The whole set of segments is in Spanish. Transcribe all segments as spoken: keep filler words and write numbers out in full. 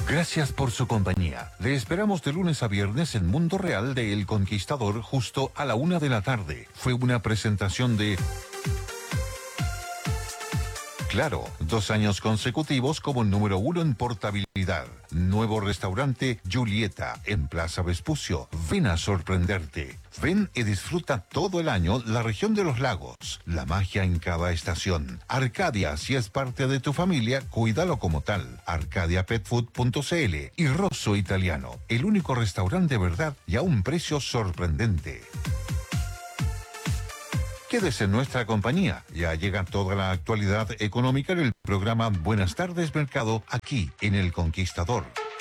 Gracias por su compañía. Le esperamos de lunes a viernes en Mundo Real de El Conquistador justo a la una de la tarde. Fue una presentación de... Claro, dos años consecutivos como número uno en portabilidad. Nuevo restaurante Julieta en Plaza Vespucio. Ven a sorprenderte. Ven y disfruta todo el año la región de los lagos. La magia en cada estación. Arcadia, si es parte de tu familia, cuídalo como tal. arcadia pet food punto c l y Rosso Italiano. El único restaurante de verdad y a un precio sorprendente. Quédese en nuestra compañía. Ya llega toda la actualidad económica en el programa Buenas tardes Mercado, aquí en El Conquistador.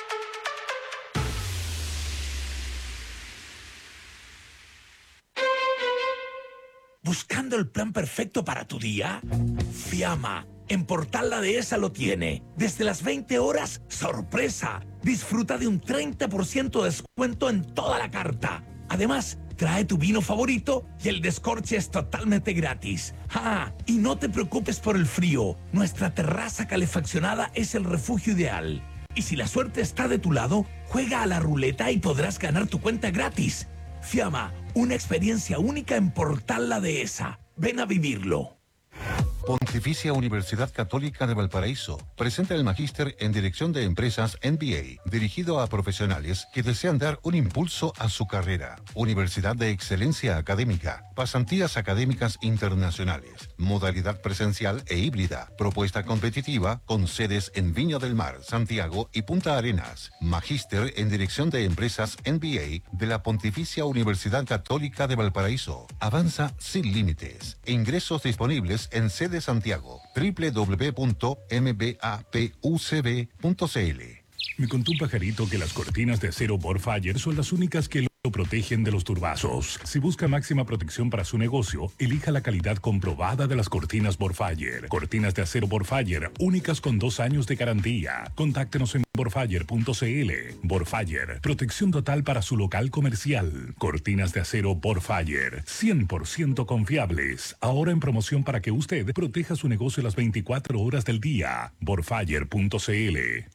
¿Buscando el plan perfecto para tu día? Fiamma, en Portal La Dehesa lo tiene. Desde las veinte horas, ¡sorpresa! Disfruta de un treinta por ciento de descuento en toda la carta. Además, trae tu vino favorito y el descorche es totalmente gratis. ¡Ah! Y no te preocupes por el frío. Nuestra terraza calefaccionada es el refugio ideal. Y si la suerte está de tu lado, juega a la ruleta y podrás ganar tu cuenta gratis. Fiamma, una experiencia única en Portal La Dehesa. Ven a vivirlo. Pontificia Universidad Católica de Valparaíso presenta el Magíster en Dirección de Empresas M B A, dirigido a profesionales que desean dar un impulso a su carrera. Universidad de Excelencia Académica, pasantías académicas internacionales, modalidad presencial e híbrida, propuesta competitiva con sedes en Viña del Mar, Santiago y Punta Arenas. Magíster en Dirección de Empresas M B A de la Pontificia Universidad Católica de Valparaíso. Avanza sin límites. Ingresos disponibles en sede de Santiago, doble u doble u doble u punto m b a p u c b punto c l. Me contó un pajarito que las cortinas de acero Borfire son las únicas que lo protegen de los turbazos. Si busca máxima protección para su negocio, elija la calidad comprobada de las cortinas Borfire. Cortinas de acero Borfire, únicas con dos años de garantía. Contáctenos en borfire punto c l. Borfire, protección total para su local comercial. Cortinas de acero Borfire, cien por ciento confiables. Ahora en promoción para que usted proteja su negocio las veinticuatro horas del día. borfire punto c l.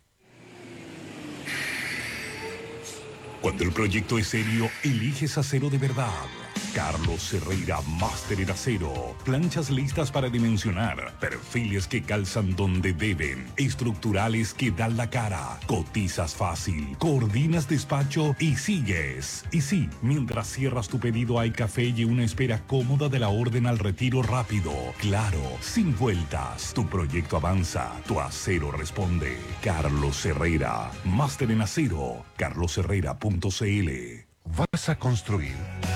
Cuando el proyecto es serio, eliges acero de verdad. Carlos Herrera, máster en acero. Planchas listas para dimensionar. Perfiles que calzan donde deben. Estructurales que dan la cara. Cotizas fácil. Coordinas despacho y sigues. Y sí, mientras cierras tu pedido hay café y una espera cómoda de la orden al retiro rápido. Claro, sin vueltas. Tu proyecto avanza. Tu acero responde. Carlos Herrera, máster en acero. carlos herrera punto c l. ¿Vas a construir?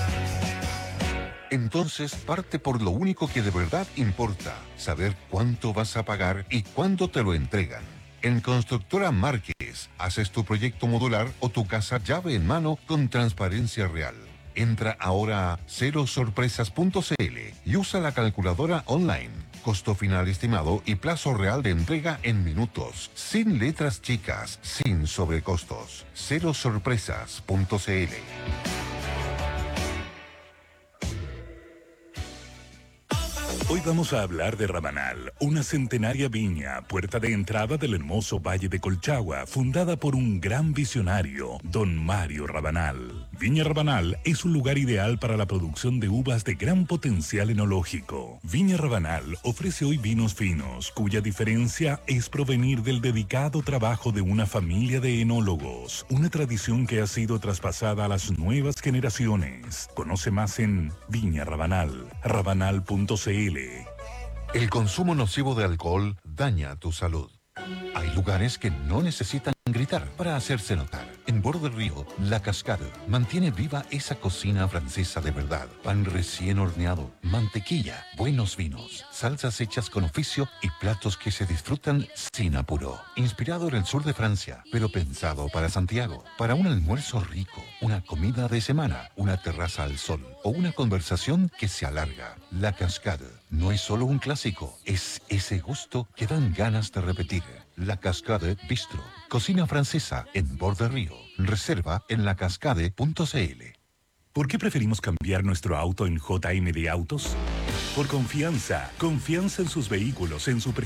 Entonces parte por lo único que de verdad importa, saber cuánto vas a pagar y cuándo te lo entregan. En Constructora Márquez, haces tu proyecto modular o tu casa llave en mano con transparencia real. Entra ahora a cero sorpresas punto c l y usa la calculadora online. Costo final estimado y plazo real de entrega en minutos. Sin letras chicas, sin sobrecostos. cero sorpresas punto c l. Hoy vamos a hablar de Rabanal, una centenaria viña, puerta de entrada del hermoso Valle de Colchagua, fundada por un gran visionario, don Mario Rabanal. Viña Rabanal es un lugar ideal para la producción de uvas de gran potencial enológico. Viña Rabanal ofrece hoy vinos finos, cuya diferencia es provenir del dedicado trabajo de una familia de enólogos, una tradición que ha sido traspasada a las nuevas generaciones. Conoce más en Viña Rabanal, rabanal punto c l. El consumo nocivo de alcohol daña tu salud. Hay lugares que no necesitan gritar para hacerse notar. En Borde del Río, La Cascada mantiene viva esa cocina francesa de verdad. Pan recién horneado, mantequilla, buenos vinos, salsas hechas con oficio y platos que se disfrutan sin apuro. Inspirado en el sur de Francia, pero pensado para Santiago. Para un almuerzo rico, una comida de semana, una terraza al sol o una conversación que se alarga. La Cascada no es solo un clásico, es ese gusto que dan ganas de repetir. La Cascade Bistro. Cocina francesa en Borde Río. Reserva en la cascade punto c l. ¿Por qué preferimos cambiar nuestro auto en J M D Autos? Por confianza. Confianza en sus vehículos, en su prestigio,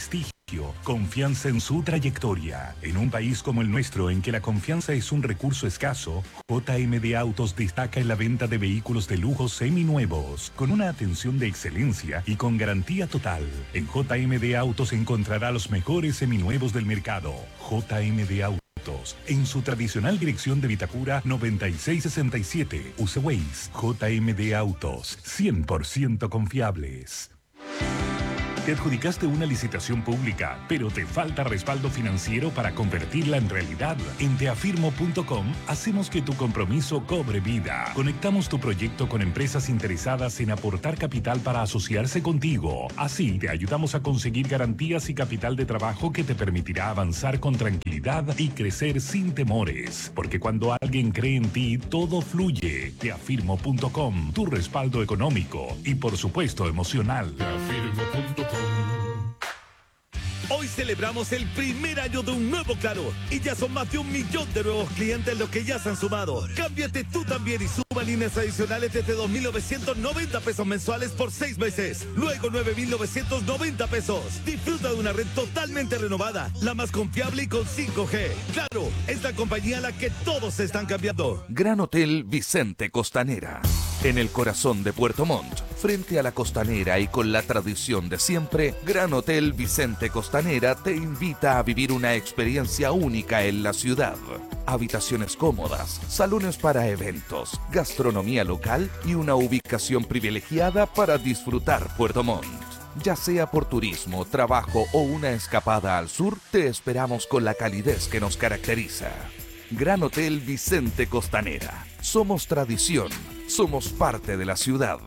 Confianza en su trayectoria. En un país como el nuestro, en que la confianza es un recurso escaso, J M D Autos destaca en la venta de vehículos de lujo seminuevos, con una atención de excelencia y con garantía total. En J M D Autos encontrará los mejores seminuevos del mercado. J M D Autos, en su tradicional dirección de Vitacura noventa y seis sesenta y siete. Use Waze. J M D Autos, cien por ciento confiables. Te adjudicaste una licitación pública, pero te falta respaldo financiero para convertirla en realidad. En teafirmo punto com hacemos que tu compromiso cobre vida. Conectamos tu proyecto con empresas interesadas en aportar capital para asociarse contigo. Así te ayudamos a conseguir garantías y capital de trabajo que te permitirá avanzar con tranquilidad y crecer sin temores. Porque cuando alguien cree en ti, todo fluye. teafirmo punto com, tu respaldo económico y por supuesto emocional. teafirmo punto com. Hoy celebramos el primer año de un nuevo Claro y ya son más de un millón de nuevos clientes los que ya se han sumado. Cámbiate tú también y suma líneas adicionales desde dos mil novecientos noventa pesos mensuales por seis meses. Luego nueve mil novecientos noventa pesos. Disfruta de una red totalmente renovada, la más confiable y con cinco G. Claro, es la compañía a la que todos se están cambiando. Gran Hotel Vicente Costanera. En el corazón de Puerto Montt, frente a la costanera y con la tradición de siempre, Gran Hotel Vicente Costanera te invita a vivir una experiencia única en la ciudad. Habitaciones cómodas, salones para eventos, gastronomía local y una ubicación privilegiada para disfrutar Puerto Montt. Ya sea por turismo, trabajo o una escapada al sur, te esperamos con la calidez que nos caracteriza. Gran Hotel Vicente Costanera. Somos tradición. Somos parte de la ciudad.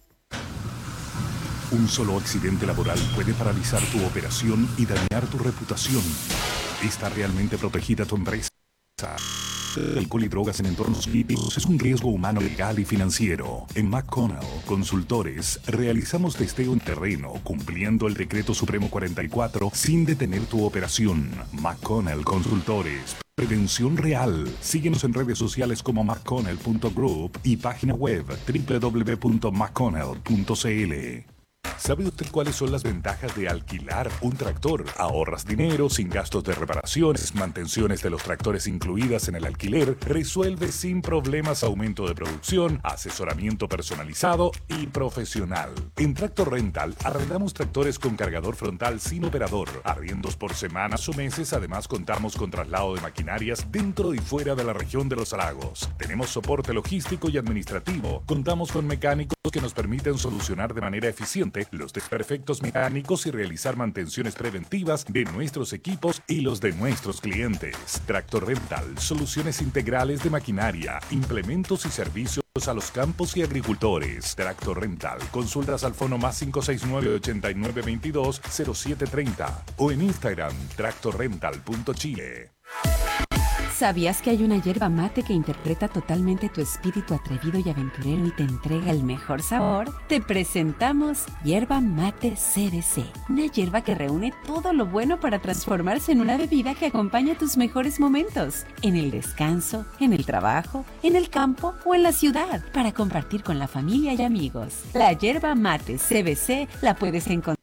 Un solo accidente laboral puede paralizar tu operación y dañar tu reputación. ¿Está realmente protegida tu empresa? Alcohol y drogas en entornos críticos es un riesgo humano, legal y financiero. En McConnell Consultores realizamos testeo en terreno cumpliendo el Decreto Supremo cuarenta y cuatro sin detener tu operación. McConnell Consultores. Prevención real. Síguenos en redes sociales como mcconnell punto group y página web doble u doble u doble u punto mcconnell punto c l. ¿Sabe usted cuáles son las ventajas de alquilar un tractor? Ahorras dinero sin gastos de reparaciones, mantenciones de los tractores incluidas en el alquiler, resuelve sin problemas aumento de producción, asesoramiento personalizado y profesional. En Tractor Rental arrendamos tractores con cargador frontal sin operador, arriendos por semanas o meses, además contamos con traslado de maquinarias dentro y fuera de la región de los lagos. Tenemos soporte logístico y administrativo, contamos con mecánicos que nos permiten solucionar de manera eficiente los desperfectos mecánicos y realizar mantenciones preventivas de nuestros equipos y los de nuestros clientes. Tractor Rental, soluciones integrales de maquinaria, implementos y servicios a los campos y agricultores. Tractor Rental, consultas al fono más cinco seis nueve, ochenta y nueve veintidós, cero siete treinta o en Instagram tractor rental punto chile. ¿Sabías que hay una yerba mate que interpreta totalmente tu espíritu atrevido y aventurero y te entrega el mejor sabor? Te presentamos Yerba Mate C B C, una yerba que reúne todo lo bueno para transformarse en una bebida que acompaña tus mejores momentos, en el descanso, en el trabajo, en el campo o en la ciudad, para compartir con la familia y amigos. La Yerba Mate C B C la puedes encontrar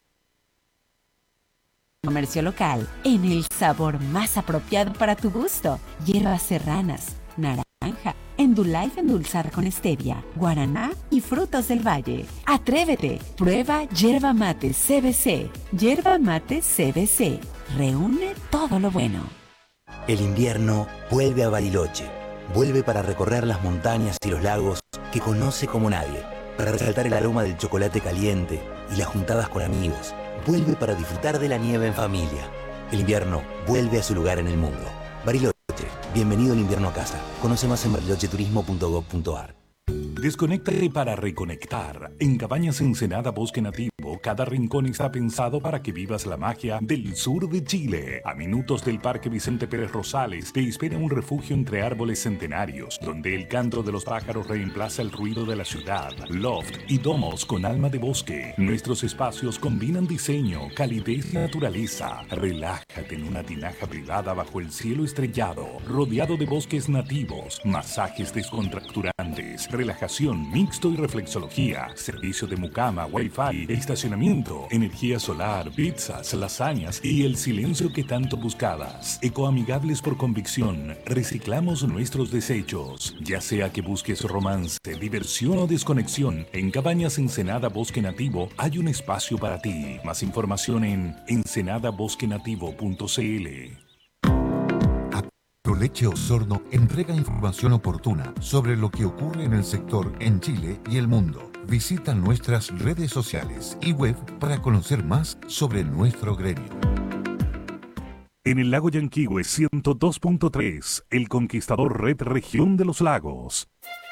comercio local, en el sabor más apropiado para tu gusto. Hierbas serranas, naranja, Endullife endulzar con stevia, guaraná y frutos del valle. ¡Atrévete! Prueba Yerba Mate C B C. Yerba Mate C B C. Reúne todo lo bueno. El invierno vuelve a Bariloche. Vuelve para recorrer las montañas y los lagos que conoce como nadie. Para resaltar el aroma del chocolate caliente y las juntadas con amigos. Vuelve para disfrutar de la nieve en familia. El invierno vuelve a su lugar en el mundo. Bariloche, bienvenido al invierno a casa. Conoce más en bariloche turismo punto gob punto a r. Desconéctate para reconectar. En Cabañas Ensenada Bosque Nativo, cada rincón está pensado para que vivas la magia del sur de Chile. A minutos del Parque Vicente Pérez Rosales te espera un refugio entre árboles centenarios, donde el canto de los pájaros reemplaza el ruido de la ciudad. Loft y domos con alma de bosque. Nuestros espacios combinan diseño, calidez y naturaleza. Relájate en una tinaja privada bajo el cielo estrellado, rodeado de bosques nativos, masajes descontracturantes, relajación mixto y reflexología, servicio de mucama, wifi, estacionamiento estacionamiento, energía solar, pizzas, lasañas y el silencio que tanto buscabas. Ecoamigables por convicción, reciclamos nuestros desechos. Ya sea que busques romance, diversión o desconexión, en Cabañas Ensenada Bosque Nativo hay un espacio para ti. Más información en ensenada bosque nativo punto c l. Agroleche Osorno entrega información oportuna sobre lo que ocurre en el sector en Chile y el mundo. Visita nuestras redes sociales y web para conocer más sobre nuestro gremio. En el lago Yanquihue ciento dos punto tres, El Conquistador Red Región de los Lagos.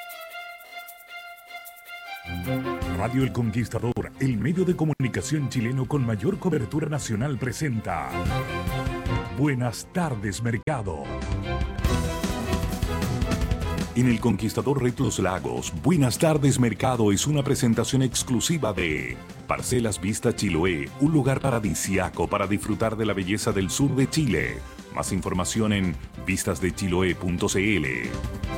Radio El Conquistador, el medio de comunicación chileno con mayor cobertura nacional, presenta Buenas tardes, Mercado. En El Conquistador Red Los Lagos, Buenas tardes, Mercado es una presentación exclusiva de Parcelas Vista Chiloé, un lugar paradisiaco para disfrutar de la belleza del sur de Chile. Más información en vistas de chiloé punto c l.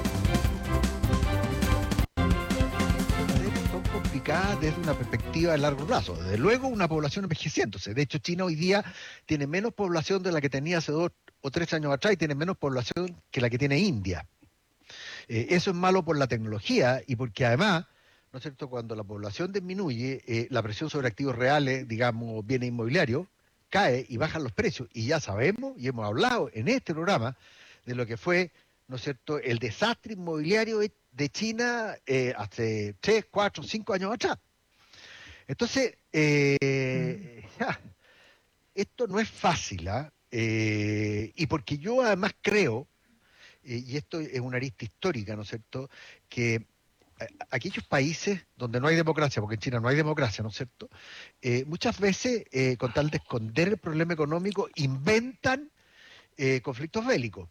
Son complicadas desde una perspectiva de largo plazo. Desde luego, una población envejeciéndose. De hecho, China hoy día tiene menos población de la que tenía hace dos o tres años atrás y tiene menos población que la que tiene India. Eh, eso es malo por la tecnología y porque además, ¿no es cierto?, cuando la población disminuye, eh, la presión sobre activos reales, digamos, bienes inmobiliarios, cae y bajan los precios. Y ya sabemos, y hemos hablado en este programa, de lo que fue, ¿no es cierto?, el desastre inmobiliario de China eh, hace tres, cuatro, cinco años atrás. Entonces, eh, ja, esto no es fácil, ¿eh? Eh, y porque yo además creo, eh, y esto es una arista histórica, ¿no es cierto?, que aquellos países donde no hay democracia, porque en China no hay democracia, ¿no es cierto?, eh, muchas veces, eh, con tal de esconder el problema económico, inventan eh, conflictos bélicos.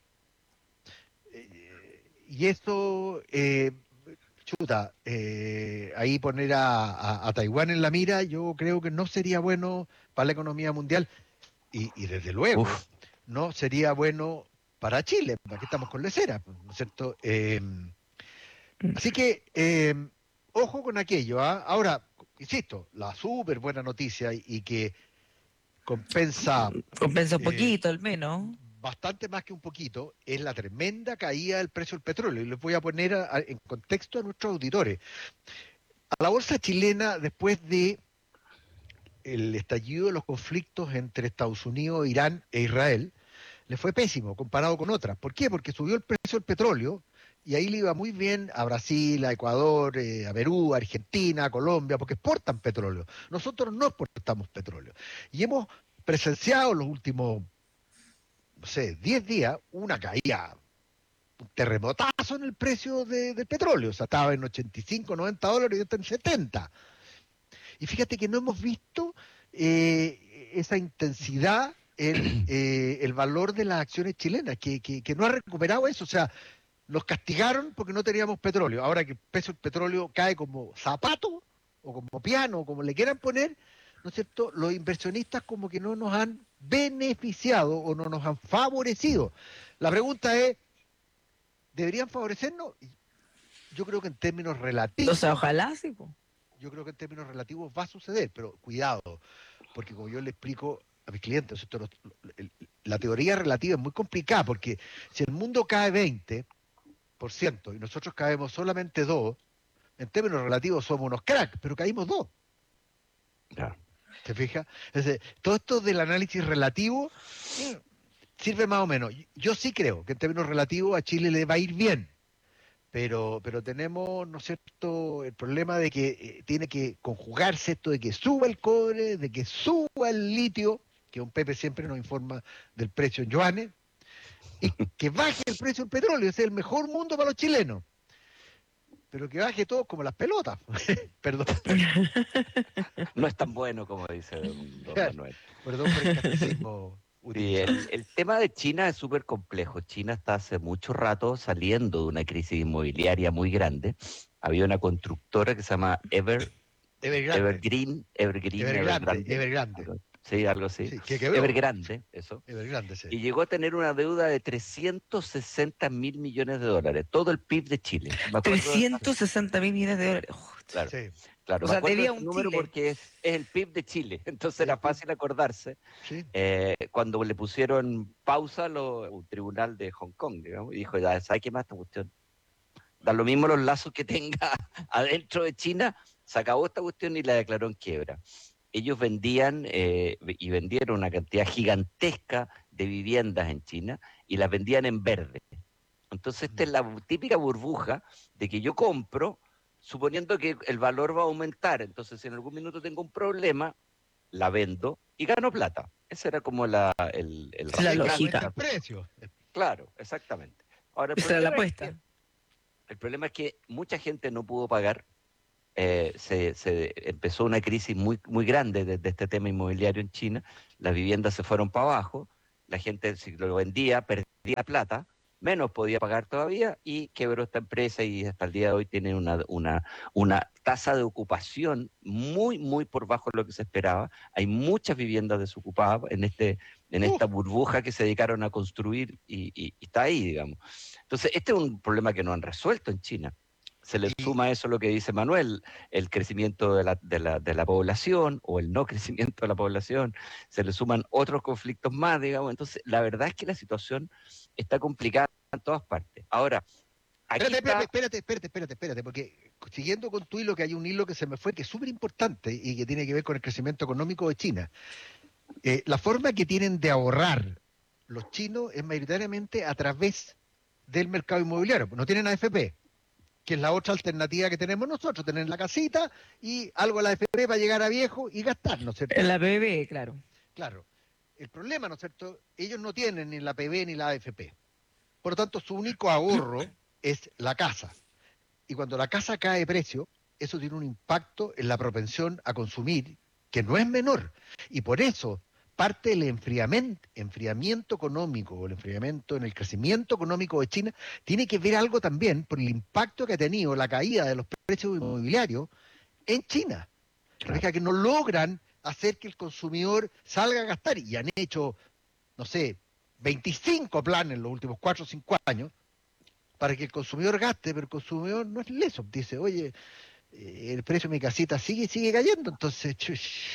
Eh, y esto, eh, chuta, eh, ahí poner a, a, a Taiwán en la mira, yo creo que no sería bueno para la economía mundial. Y, y desde luego, Uf. no sería bueno para Chile, aquí estamos con lecera, ¿no es cierto? Eh, así que, eh, ojo con aquello, ¿eh? Ahora, insisto, la súper buena noticia y, y que compensa... Compensa un poquito, eh, al menos. Bastante más que un poquito, es la tremenda caída del precio del petróleo. Y les voy a poner a, a, en contexto a nuestros auditores. A la bolsa chilena, después de el estallido de los conflictos entre Estados Unidos, Irán e Israel, le fue pésimo comparado con otras. ¿Por qué? Porque subió el precio del petróleo y ahí le iba muy bien a Brasil, a Ecuador, eh, a Perú, a Argentina, a Colombia, porque exportan petróleo. Nosotros no exportamos petróleo. Y hemos presenciado los últimos, no sé, diez días una caída, un terremotazo en el precio de, del petróleo. O sea, estaba en ochenta y cinco, noventa dólares y está en setenta. Y fíjate que no hemos visto eh, esa intensidad en eh, el valor de las acciones chilenas, que, que, que no ha recuperado eso. O sea, nos castigaron porque no teníamos petróleo. Ahora que el precio del petróleo cae como zapato, o como piano, o como le quieran poner, ¿no es cierto?, los inversionistas como que no nos han beneficiado o no nos han favorecido. La pregunta es, ¿deberían favorecernos? Yo creo que en términos relativos... O sea, ojalá sí, po. Yo creo que en términos relativos va a suceder, pero cuidado, porque como yo le explico a mis clientes, esto, la teoría relativa es muy complicada, porque si el mundo cae veinte por ciento y nosotros caemos solamente dos, en términos relativos somos unos cracks, pero caímos dos. Ya. ¿Te fijas? Es decir, todo esto del análisis relativo sirve más o menos. Yo sí creo que en términos relativos a Chile le va a ir bien. Pero, pero tenemos, ¿no es cierto?, el problema de que eh, tiene que conjugarse esto de que suba el cobre, de que suba el litio, que un Pepe siempre nos informa del precio en yuanes, y que baje el precio del petróleo. Ese es el mejor mundo para los chilenos. Pero que baje todo como las pelotas. Perdón. No es tan bueno como dice don, don Manuel. Perdón por el catecismo. Sí, el, el tema de China es súper complejo. China está hace mucho rato saliendo de una crisis inmobiliaria muy grande. Había una constructora que se llama Ever, Evergrande. Evergreen, Evergreen, Evergrande, Evergrande. Evergrande. Sí, algo así. Sí, que quebró. Evergrande, eso. Evergrande, sí. Y llegó a tener una deuda de trescientos sesenta mil millones de dólares. Todo el P I B de Chile. trescientos sesenta mil millones de dólares. Oh, Claro, Sí, claro. O Me sea, acuerdo de debía ese un número Chile. porque es, es el P I B de Chile, entonces Sí, era sí. fácil acordarse. sí. Eh, cuando le pusieron pausa lo, un tribunal de Hong Kong, digamos, y dijo, ya, ¿sabes qué más esta cuestión? Da lo mismo los lazos que tenga adentro de China, se acabó esta cuestión y la declaró en quiebra. Ellos vendían eh, y vendieron una cantidad gigantesca de viviendas en China y las vendían en verde. Entonces, esta es la bu- típica burbuja de que yo compro suponiendo que el valor va a aumentar. Entonces, si en algún minuto tengo un problema, la vendo y gano plata. Ese era como la, el, el Es la Sí, que racional. lógica. aumenta el precio. Claro, exactamente. Ahora, el Esa era la problema es apuesta. que, el problema es que mucha gente no pudo pagar. Eh, se, se empezó una crisis muy, muy grande desde este tema inmobiliario en China. Las viviendas se fueron para abajo. La gente, si lo vendía, perdía plata, menos podía pagar todavía y quebró esta empresa y hasta el día de hoy tiene una, una, una tasa de ocupación muy, muy por bajo de lo que se esperaba. Hay muchas viviendas desocupadas en, este, en Uf, esta burbuja que se dedicaron a construir y, y- y está ahí, digamos. Entonces, este es un problema que no han resuelto en China. Se le y suma a eso lo que dice Manuel, el crecimiento de la, de, la, de la población o el no crecimiento de la población, se le suman otros conflictos más, digamos. Entonces, la verdad es que la situación está complicada en todas partes. Ahora, aquí espérate, está... espérate, espérate, espérate, espérate, espérate, porque siguiendo con tu hilo, que hay un hilo que se me fue que es súper importante y que tiene que ver con el crecimiento económico de China. Eh, la forma que tienen de ahorrar los chinos es mayoritariamente a través del mercado inmobiliario. No tienen A F P, que es la otra alternativa que tenemos nosotros, tener la casita y algo a la A F P para llegar a viejo y gastar, ¿no es cierto? En la B B, claro. Claro. El problema, ¿no es cierto? Ellos no tienen ni la P B ni la A F P. Por lo tanto, su único ahorro es la casa. Y cuando la casa cae de precio, eso tiene un impacto en la propensión a consumir, que no es menor. Y por eso, parte del enfriamiento, enfriamiento económico o el enfriamiento en el crecimiento económico de China tiene que ver algo también por el impacto que ha tenido la caída de los precios inmobiliarios en China. Fija que no logran hacer que el consumidor salga a gastar y han hecho, no sé, veinticinco planes en los últimos cuatro o cinco años para que el consumidor gaste, pero el consumidor no es leso. Dice, oye, eh, el precio de mi casita sigue sigue cayendo, entonces... chush,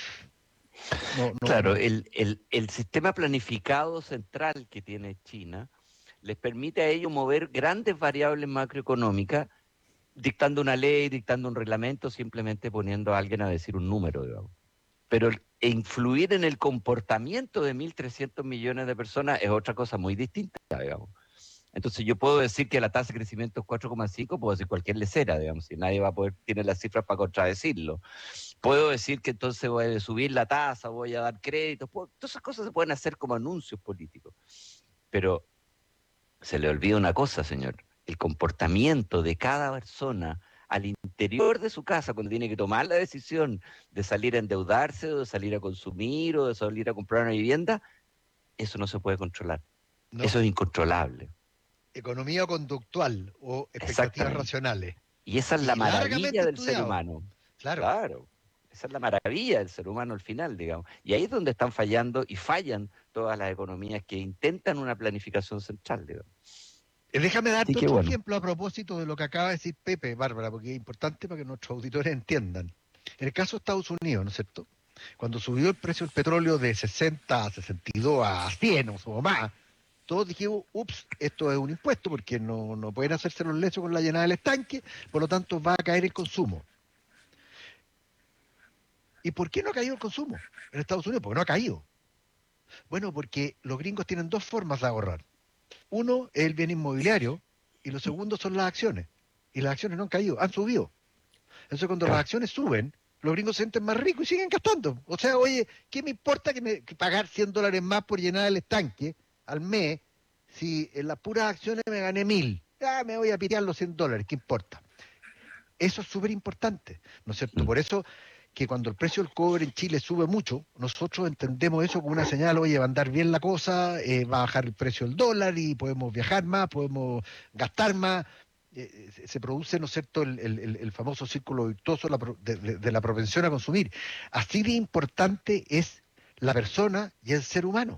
no, no, Claro, no. el, el, el sistema planificado central que tiene China les permite a ellos mover grandes variables macroeconómicas dictando una ley, dictando un reglamento, simplemente poniendo a alguien a decir un número, digamos. Pero el- e influir en el comportamiento de mil trescientos millones de personas es otra cosa muy distinta, digamos. Entonces yo puedo decir que la tasa de crecimiento es cuatro coma cinco, puedo decir cualquier lecera, digamos, si nadie va a poder, tiene las cifras para contradecirlo. Puedo decir que entonces voy a subir la tasa, voy a dar créditos, puedo- todas esas cosas se pueden hacer como anuncios políticos. Pero se le olvida una cosa, señor, el comportamiento de cada persona al interior de su casa cuando tiene que tomar la decisión de salir a endeudarse o de salir a consumir o de salir a comprar una vivienda, eso no se puede controlar. No. Eso es incontrolable. Economía conductual o expectativas Exactamente. racionales. Y esa es la Y largamente maravilla del ser estudiado. humano. Claro. Claro. Esa es la maravilla del ser humano al final, digamos. Y ahí es donde están fallando y fallan todas las economías que intentan una planificación central, digamos. Eh, Déjame darte Así que otro bueno. ejemplo a propósito de lo que acaba de decir Pepe, Bárbara, porque es importante para que nuestros auditores entiendan. En el caso de Estados Unidos, ¿no es cierto? Cuando subió el precio del petróleo de sesenta a sesenta y dos a cien o más, todos dijimos, ups, esto es un impuesto porque no, no pueden hacerse los lesos con la llenada del estanque, por lo tanto va a caer el consumo. ¿Y por qué no ha caído el consumo en Estados Unidos? Porque no ha caído. Bueno, porque los gringos tienen dos formas de ahorrar. Uno es el bien inmobiliario y lo segundo son las acciones. Y las acciones no han caído, han subido. Entonces cuando las acciones suben, los gringos se sienten más ricos y siguen gastando. O sea, oye, ¿qué me importa que, me, que pagar cien dólares más por llenar el estanque al mes si en las puras acciones me gané mil? Ah, me voy a pitear los cien dólares, ¿qué importa? Eso es súper importante, ¿no es cierto? Por eso que cuando el precio del cobre en Chile sube mucho, nosotros entendemos eso como una señal, oye, va a andar bien la cosa, eh, va a bajar el precio del dólar y podemos viajar más, podemos gastar más. Eh, se, se produce, ¿no es cierto?, el, el, el famoso círculo virtuoso la pro, de, de, de la propensión a consumir. Así de importante es la persona y el ser humano.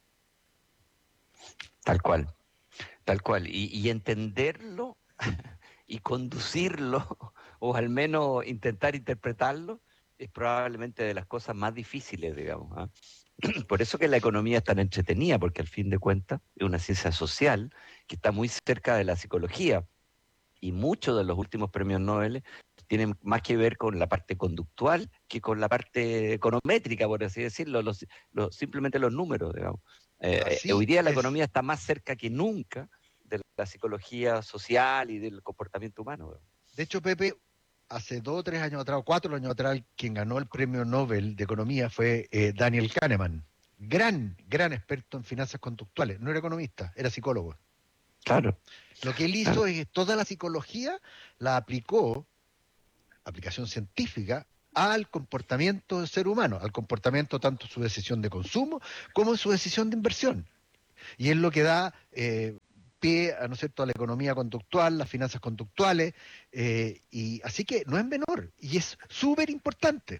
Tal cual, tal cual. Y, y entenderlo y conducirlo o al menos intentar interpretarlo, es probablemente de las cosas más difíciles, digamos. ¿ah? Por eso que la economía es tan entretenida, porque al fin de cuentas es una ciencia social que está muy cerca de la psicología. Y muchos de los últimos premios Nobel tienen más que ver con la parte conductual que con la parte econométrica, por así decirlo, los, los, simplemente los números, digamos. Eh, hoy día la es. economía está más cerca que nunca de la psicología social y del comportamiento humano. Digamos. De hecho, Pepe, hace dos o tres años atrás, o cuatro años atrás, quien ganó el premio Nobel de Economía fue eh, Daniel Kahneman. Gran, gran experto en finanzas conductuales. No era economista, era psicólogo. Claro. Lo que él hizo claro. es que toda la psicología la aplicó, aplicación científica, al comportamiento del ser humano, al comportamiento tanto en su decisión de consumo como en su decisión de inversión. Y es lo que da eh, pie a, ¿no es cierto?, a la economía conductual, las finanzas conductuales, eh, y así que no es menor, y es súper importante.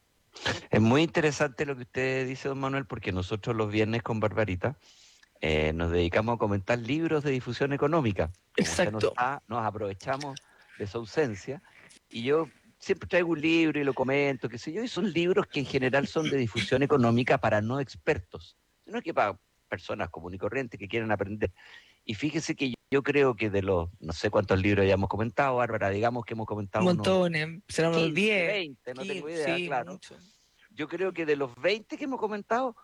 Es muy interesante lo que usted dice, don Manuel, porque nosotros los viernes con Barbarita eh, nos dedicamos a comentar libros de difusión económica. Como Exacto. Nos, está, nos aprovechamos de su ausencia, y yo siempre traigo un libro y lo comento, qué sé yo, y son libros que en general son de difusión económica para no expertos, sino que para personas comunes y corrientes que quieren aprender. Y fíjese que yo creo que de los, no sé cuántos libros hayamos comentado, Bárbara, digamos que hemos comentado montones, unos serán unos diez, veinte, no quince, tengo idea, sí, claro. Mucho. Yo creo que de los veinte que hemos comentado,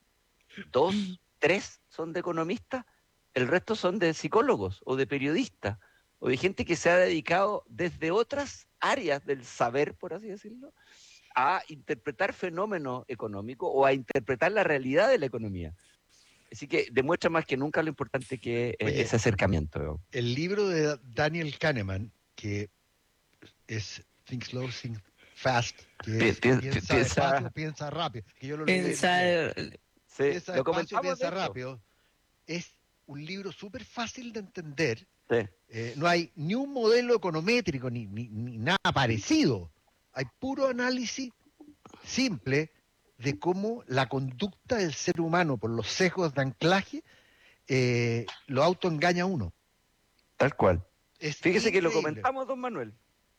dos, tres son de economistas, el resto son de psicólogos o de periodistas o de gente que se ha dedicado desde otras áreas del saber, por así decirlo, a interpretar fenómenos económicos o a interpretar la realidad de la economía. Así que demuestra más que nunca lo importante que es Oye, ese acercamiento. ¿no? El libro de Daniel Kahneman, que es Think Slow, Think Fast, que es Pi- pi- piensa, piensa, despacio, piensa rápido, que yo lo leí. Piensa, sí, piensa lo despacio, piensa de rápido. Es un libro súper fácil de entender. Sí. Eh, no hay ni un modelo econométrico ni, ni, ni nada parecido. Hay puro análisis simple de cómo la conducta del ser humano por los sesgos de anclaje eh, lo autoengaña a uno. Tal cual. Es Fíjese increíble. que lo comentamos, don Manuel.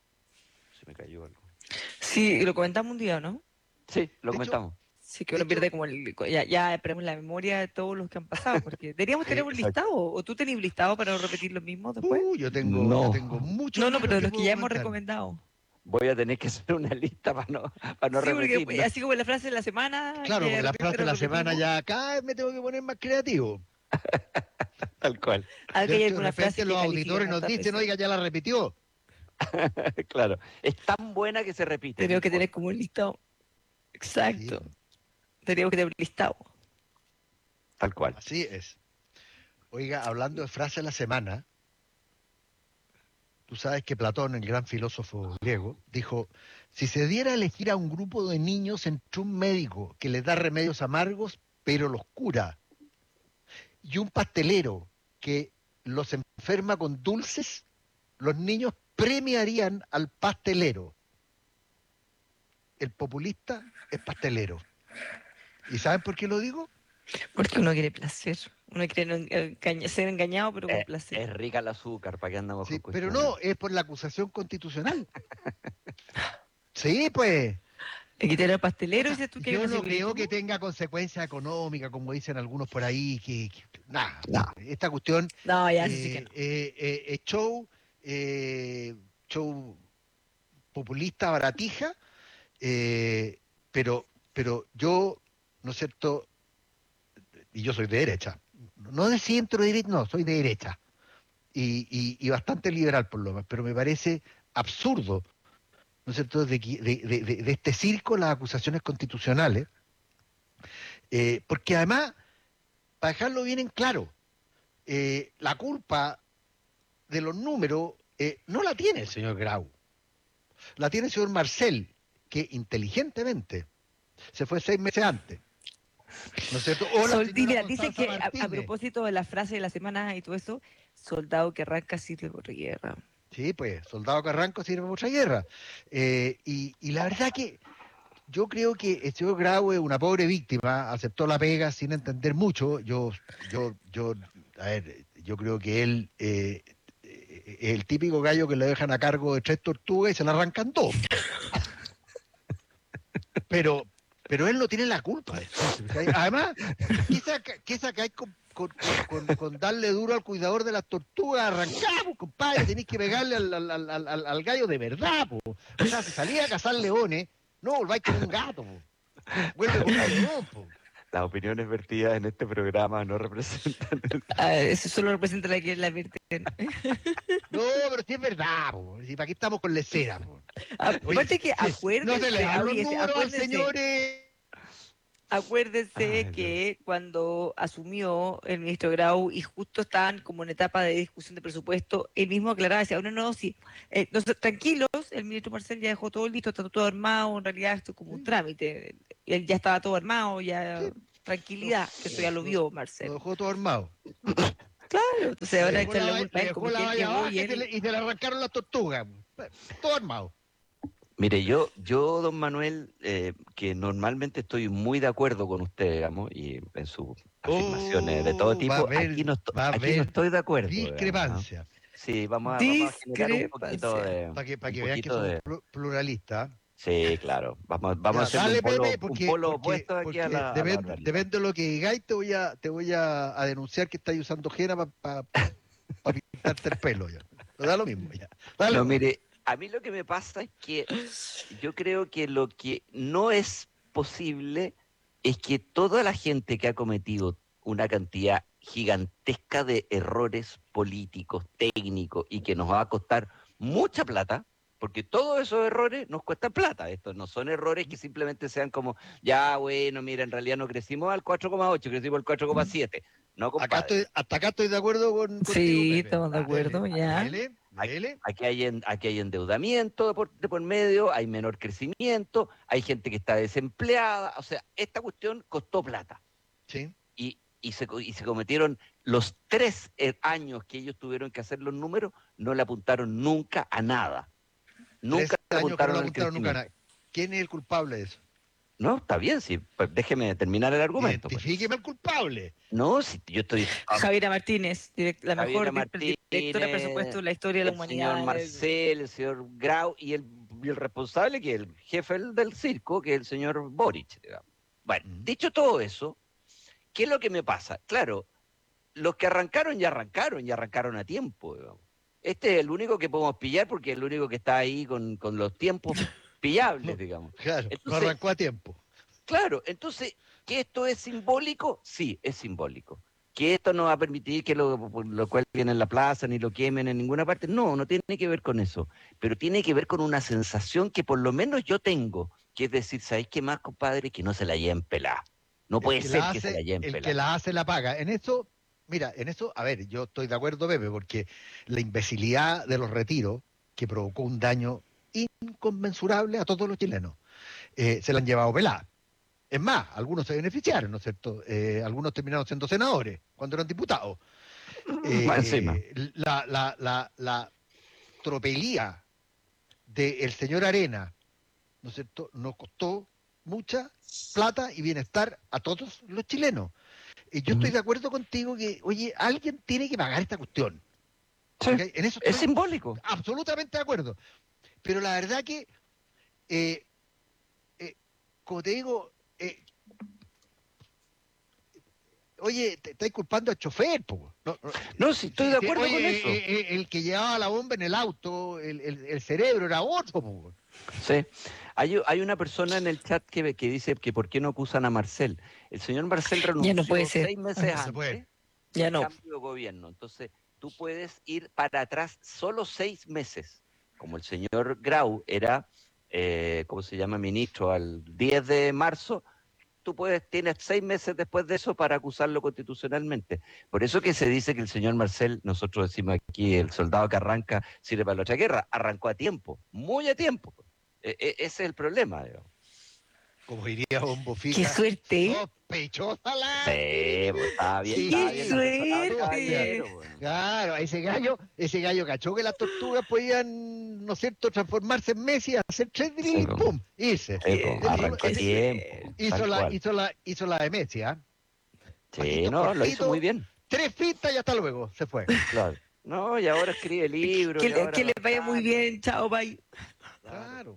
Se me cayó algo. Sí, lo comentamos un día, ¿no? Sí, lo De comentamos. hecho, Sí, que uno pierde como el, ya, ya perdemos la memoria de todos los que han pasado, porque deberíamos tener un Exacto. listado, o tú tenés un listado para no repetir los mismos después. Uh, yo tengo, No. yo tengo muchos No, no, pero de libros los que puedo ya hemos comentar. recomendado. Voy a tener que hacer una lista para no, para no Sí, porque repetirlo. así como la frase de la semana. Claro, que porque la repente frase de lo la semana repetimos. ya cada vez me tengo que poner más creativo. Tal cual. Ah, que De hay hecho, de alguna frase repente que los califica auditores nos hartas dicen, veces. oiga, ya la repitió. Claro. Es tan buena que se repite. Tenemos que no tener importa. como un listado. Exacto. Sí, Tenemos que tener un listado. Tal cual. así es. Oiga, hablando de frase de la semana, tú sabes que Platón, el gran filósofo griego, dijo, si se diera a elegir a un grupo de niños entre un médico que les da remedios amargos, pero los cura, y un pastelero que los enferma con dulces, los niños premiarían al pastelero. El populista es pastelero. ¿Y saben por qué lo digo? Porque uno quiere placer. Uno quiere no engaña- ser engañado, pero con Eh, placer. es rica el azúcar, ¿para qué andamos Sí, con pero cuestiones? no, es por la acusación constitucional. Sí, pues. Le quitar al pastelero y dices tú que hay Yo una no creo similitud. que tenga consecuencias económicas, como dicen algunos por ahí, que, que- nada, No. esta cuestión No, ya, eh, eso sí que no. eh, eh, es show, eh, show populista, baratija, eh, pero, pero yo, ¿no es cierto? Y yo soy de derecha, no de centro derecha, no, soy de derecha, y, y, y bastante liberal por lo menos, pero me parece absurdo, ¿no es cierto?, de, que- de, de- de- de este circo, las acusaciones constitucionales, eh, porque además, para dejarlo bien en claro, eh, la culpa de los números eh, no la tiene el señor Grau, la tiene el señor Marcel, que inteligentemente se fue seis meses antes, ¿no es cierto? O la Sol- señora mira, dice Constanza que a, a Martínez. propósito de la frase de la semana y todo eso, soldado que arranca sirve por guerra. Sí, pues, soldado Carranco sirve para otra guerra. Eh, y, y la verdad que yo creo que el señor Grau es una pobre víctima, aceptó la pega sin entender mucho. Yo, yo, yo, a ver, yo creo que él, eh, eh, eh, el típico gallo que le dejan a cargo de tres tortugas y se la arrancan dos. Pero, pero él no tiene la culpa de eso. Además, ¿qué saca, qué sacáis con, con, con, con darle duro al cuidador de las tortugas? Arrancamos, compadre, tenéis que pegarle al, al, al, al, al gallo de verdad, po. O sea, si salía a cazar leones, no volváis con un gato, po. Vuelve con un león, po. Las opiniones vertidas en este programa no representan... Ah, eso solo representa la que la verten. No, pero sí es verdad, po. Si para qué estamos con lecera, po. Aparte que acuérdense, no se le dan los oye, números al acuérdense, señor, eh. acuérdense Ay, que cuando asumió el ministro Grau y justo estaban como en etapa de discusión de presupuesto, él mismo aclaraba, decía, no, no, sí, eh, no, tranquilos, el ministro Marcel ya dejó todo listo, está todo armado, en realidad esto es como un trámite, él ya estaba todo armado, ya, Sí. tranquilidad, que eso ya lo vio Marcel. Lo dejó todo armado. Claro, entonces ahora Le dejó echarle la- la culpa a le él, dejó como la que él valla llegó abajo y y se él... le- y se le arrancaron las tortugas. Todo armado. Mire, yo, yo, don Manuel, eh, que normalmente estoy muy de acuerdo con usted, digamos, y en sus afirmaciones de todo Oh, tipo, va a haber- aquí, no, esto- va a aquí haber no estoy de acuerdo. digamos, ¿no? Discrepancia. Sí, vamos a, vamos a generar un poquito Discrepancia. de... Para que, para un que vean que poquito somos de- plu- pluralistas. Sí, claro. Vamos, vamos Ya, a hacer dale, un polo, Pepe, un porque, polo porque- opuesto aquí porque a la, a la depen- realidad. depende de lo que digáis, te voy a, te voy a, a denunciar que estáis usando jena para pintarte el pelo. Ya. Pero da lo mismo. Ya. Dale, No, pues. mire, a mí lo que me pasa es que yo creo que lo que no es posible es que toda la gente que ha cometido una cantidad gigantesca de errores políticos, técnicos, y que nos va a costar mucha plata, porque todos esos errores nos cuestan plata. Estos no son errores que simplemente sean como, ya, bueno, mira, en realidad no crecimos al cuatro coma ocho, crecimos al cuatro coma siete. No, Acá compadre. estoy, hasta acá estoy de acuerdo con contigo, Sí, Pepe. estamos de acuerdo, Dele, ya. dele, dele. Aquí hay, en- aquí hay endeudamiento de por, de por medio, hay menor crecimiento, hay gente que está desempleada. O sea, esta cuestión costó plata. Sí. Y, y, se, co- y se cometieron los tres eh, años que ellos tuvieron que hacer los números, no le apuntaron nunca a nada. Nunca Tres le años que no apuntaron le al apuntaron nunca a crecimiento. nada. ¿Quién es el culpable de eso? No, está bien, sí. Pues déjeme terminar el argumento. pues. Identifíqueme al culpable. No, si yo estoy... Javiera Martínez, direct- la Javiera mejor di- directora de Martínez, presupuesto de la historia de la el humanidad. señor Marcel, el señor Grau y el, y el responsable, que es el jefe del, del circo, que es el señor Boric. Digamos. Bueno, Mm. dicho todo eso, ¿qué es lo que me pasa? Claro, los que arrancaron ya arrancaron, ya arrancaron a tiempo. Digamos. Este es el único que podemos pillar porque es el único que está ahí con, con los tiempos pillables, digamos. Claro, no Entonces- arrancó a tiempo. Claro, entonces, ¿que esto es simbólico? Sí, es simbólico. ¿Que esto no va a permitir que lo, lo cual viene en la plaza ni lo quemen en ninguna parte? No, no tiene que ver con eso. Pero tiene que ver con una sensación que por lo menos yo tengo, que es decir, ¿sabéis qué más, compadre? Que no se la lleven pelada. No puede El que ser la que hace- se la lleven El que pelada. la hace la paga. En eso, mira, en eso, a ver, yo estoy de acuerdo, Pepe, porque la imbecilidad de los retiros, que provocó un daño inconmensurable a todos los chilenos, eh, se la han llevado pelada. Es más, algunos se beneficiaron, ¿no es cierto? Eh, algunos terminaron siendo senadores cuando eran diputados. Eh, Más encima. La, la, la, la tropelía del señor Arena, ¿no es cierto?, nos costó mucha plata y bienestar a todos los chilenos. Y yo estoy de acuerdo contigo que, oye, alguien tiene que pagar esta cuestión. Sí, ¿Ok? En eso es estoy simbólico. absolutamente de acuerdo. Pero la verdad que, eh, eh, como te digo, eh, oye, te estáis culpando al chofer, po. No, no, No, sí, estoy de sí, acuerdo oye, con eso. eh, eh, el que llevaba la bomba en el auto, el, el- el cerebro era otro, po. Sí. Hay, hay una persona en el chat que, que dice que por qué no acusan a Marcel. El señor Marcel renunció no puede ser. seis meses No se antes. puede. Ya del no. cambio de gobierno. Entonces, tú puedes ir para atrás solo seis meses. Como el señor Grau era, eh, ¿cómo se llama?, ministro al diez de marzo, tú puedes, tienes seis meses después de eso para acusarlo constitucionalmente. Por eso que se dice que el señor Marcel, nosotros decimos aquí, el soldado que arranca sirve para la otra guerra, arrancó a tiempo, muy a tiempo. E- e- ese es el problema, digamos. Como diría Bombo Fica. ¡Qué suerte! Sospechosa la... Sí, pues estaba bien. Sí, estaba ¡Qué bien asesorado el suerte! caballero, pues. Claro, ese gallo, ese gallo cachó que las tortugas podían, ¿no es cierto?, transformarse en Messi, hacer tres drills, Sí, po. ¡pum! Irse. Sí, pues, Ese- arrancó a ese- tiempo. Hizo tal la, cual. hizo, la, hizo la de Messi, ¿ah? Sí, Bajito, no, lo hizo cortito. muy bien. Tres pistas y hasta luego, se fue. Claro. No, y ahora escribe libros. Que, y le- ahora que les vaya da- muy bien. Chao, bye. Claro.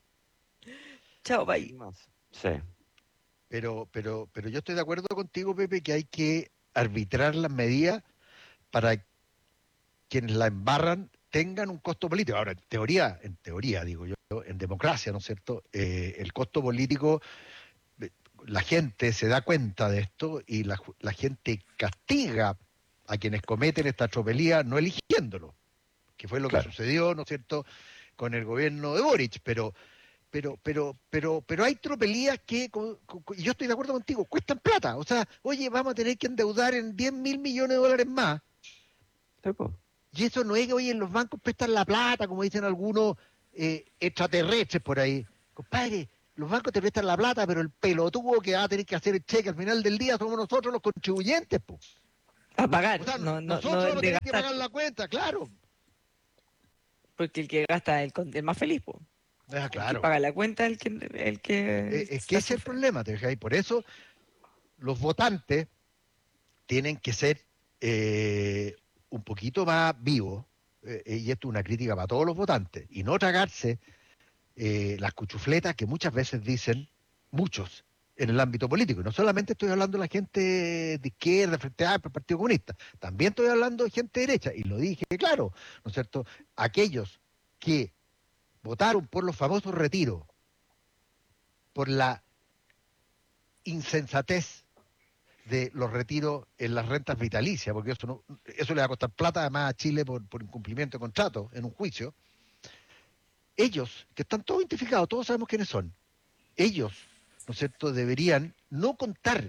Chao, ¿Qué bye. más? Sí. Pero, pero, pero yo estoy de acuerdo contigo, Pepe, que hay que arbitrar las medidas para quienes la embarran tengan un costo político. Ahora, en teoría, en teoría, digo yo, en democracia, ¿no es cierto? Eh, el costo político, eh, la gente se da cuenta de esto y la, ju- la gente castiga a quienes cometen esta tropelía no eligiéndolo, que fue lo Claro. que sucedió, ¿no es cierto?, con el gobierno de Boric, pero pero pero pero pero hay tropelías que, co- co- y yo estoy de acuerdo contigo, cuestan plata. O sea, oye, vamos a tener que endeudar en diez mil millones de dólares más. Sí, po. Y eso no es que, oye, en los bancos prestan la plata, como dicen algunos eh, extraterrestres por ahí. Compadre, los bancos te prestan la plata, pero el pelotudo que va a tener que hacer el cheque al final del día somos nosotros los contribuyentes, po. A O pagar, sea, no, no, nosotros no vamos el a de tener que gastar. pagar la cuenta, claro. Porque el que gasta es el, con- el más feliz, po. Ah, El que claro. paga la cuenta el que, el que Eh, es que la ese es el sufre. problema, ¿te fijas? Y por eso los votantes tienen que ser eh, un poquito más vivos, eh, y esto es una crítica para todos los votantes, y no tragarse eh, las cuchufletas que muchas veces dicen muchos en el ámbito político. Y no solamente estoy hablando de la gente de izquierda, frente al Partido Comunista, también estoy hablando de gente derecha, y lo dije claro, ¿no es cierto? Aquellos que votaron por los famosos retiros, por la insensatez de los retiros en las rentas vitalicias, porque eso no, eso le va a costar plata además a Chile por, por incumplimiento de contrato en un juicio. Ellos, que están todos identificados, todos sabemos quiénes son, ellos, ¿no es cierto?, deberían no contar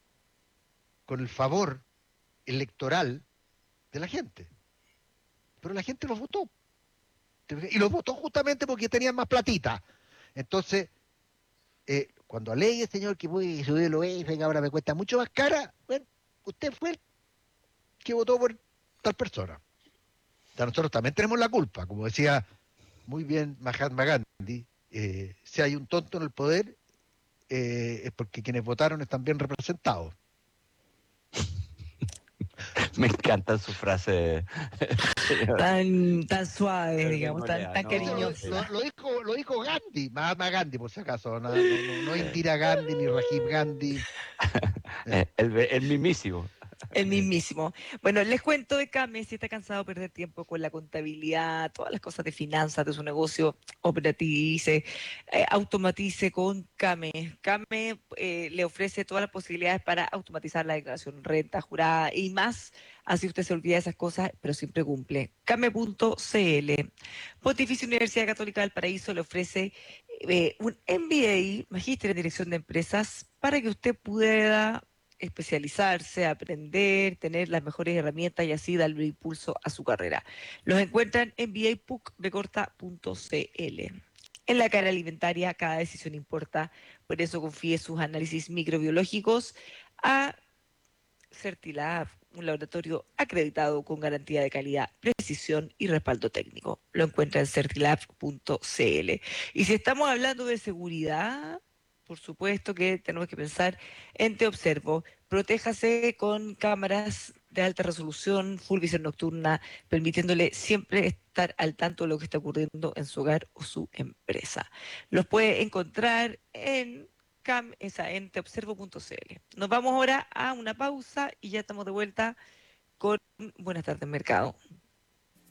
con el favor electoral de la gente. Pero la gente los votó. Y los votó justamente porque tenían más platita. Entonces, eh, cuando alegue, señor, que puede subir el O E F, que ahora me cuesta mucho más cara, bueno, usted fue el que votó por tal persona. O sea, nosotros también tenemos la culpa, como decía muy bien Mahatma Gandhi, eh, si hay un tonto en el poder, eh, es porque quienes votaron están bien representados. Me encantan sus frases. Tan, tan suave, Pero digamos, no tan, lea, tan no, Eso lo, cariñosa. lo- lo dijo, lo dijo Gandhi, Mahatma Gandhi por si acaso, no, no, no, no Indira Gandhi ni Rajiv Gandhi. Eh, el, el mismísimo. El mismísimo. Bueno, les cuento de Kame, si está cansado de perder tiempo con la contabilidad, todas las cosas de finanzas de su negocio, operativice, eh, automatice con Kame. Kame eh, le ofrece todas las posibilidades para automatizar la declaración renta jurada y más, así usted se olvida de esas cosas, pero siempre cumple. Kame punto c l. Pontificia Universidad Católica del Paraíso le ofrece eh, un M B A, Magíster en Dirección de Empresas, para que usted pueda especializarse, aprender, tener las mejores herramientas y así darle impulso a su carrera. Los encuentran en m b a p u c b corta punto c l. En la cadena alimentaria, cada decisión importa, por eso confíe sus análisis microbiológicos a Certilab, un laboratorio acreditado con garantía de calidad, precisión y respaldo técnico. Lo encuentra en certilab punto c l. Y si estamos hablando de seguridad, por supuesto que tenemos que pensar en Te Observo. Protéjase con cámaras de alta resolución, full visión nocturna, permitiéndole siempre estar al tanto de lo que está ocurriendo en su hogar o su empresa. Los puede encontrar en Cam, esa, en te observo punto c l. Nos vamos ahora a una pausa y ya estamos de vuelta con Buenas tardes, Mercado.